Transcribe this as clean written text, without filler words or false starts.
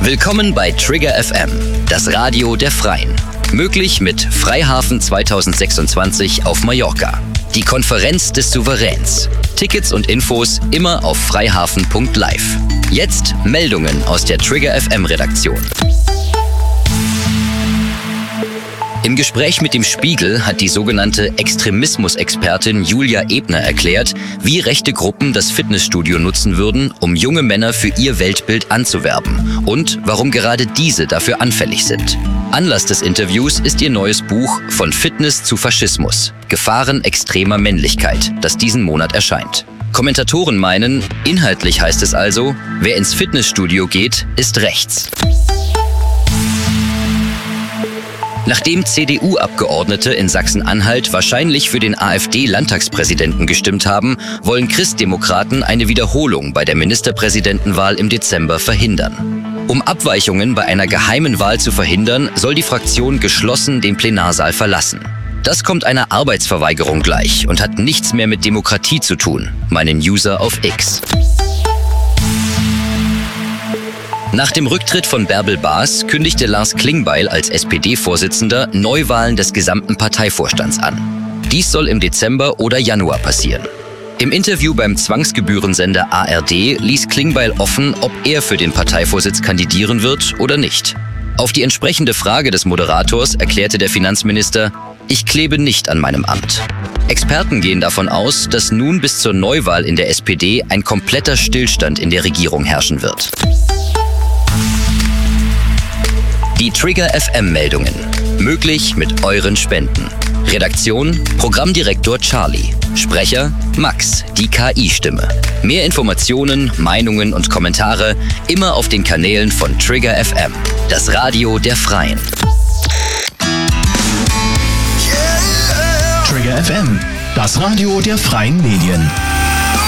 Willkommen bei Trigger FM, das Radio der Freien. Möglich mit Freihafen 2026 auf Mallorca. Die Konferenz des Souveräns. Tickets und Infos immer auf freihafen.live. Jetzt Meldungen aus der Trigger FM Redaktion. Im Gespräch mit dem Spiegel hat die sogenannte Extremismusexpertin Julia Ebner erklärt, wie rechte Gruppen das Fitnessstudio nutzen würden, um junge Männer für ihr Weltbild anzuwerben und warum gerade diese dafür anfällig sind. Anlass des Interviews ist ihr neues Buch Von Fitness zu Faschismus – Gefahren extremer Männlichkeit, das diesen Monat erscheint. Kommentatoren meinen, inhaltlich heißt es also, wer ins Fitnessstudio geht, ist rechts. Nachdem CDU-Abgeordnete in Sachsen-Anhalt wahrscheinlich für den AfD-Landtagspräsidenten gestimmt haben, wollen Christdemokraten eine Wiederholung bei der Ministerpräsidentenwahl im Dezember verhindern. Um Abweichungen bei einer geheimen Wahl zu verhindern, soll die Fraktion geschlossen den Plenarsaal verlassen. Das kommt einer Arbeitsverweigerung gleich und hat nichts mehr mit Demokratie zu tun, meinen User auf X. Nach dem Rücktritt von Bärbel Baas kündigte Lars Klingbeil als SPD-Vorsitzender Neuwahlen des gesamten Parteivorstands an. Dies soll im Dezember oder Januar passieren. Im Interview beim Zwangsgebührensender ARD ließ Klingbeil offen, ob er für den Parteivorsitz kandidieren wird oder nicht. Auf die entsprechende Frage des Moderators erklärte der Finanzminister: Ich klebe nicht an meinem Amt. Experten gehen davon aus, dass nun bis zur Neuwahl in der SPD ein kompletter Stillstand in der Regierung herrschen wird. Die Trigger FM-Meldungen. Möglich mit euren Spenden. Redaktion: Programmdirektor Charlie. Sprecher: Max, die KI-Stimme. Mehr Informationen, Meinungen und Kommentare immer auf den Kanälen von Trigger FM, das Radio der Freien. Trigger FM, das Radio der Freien Medien.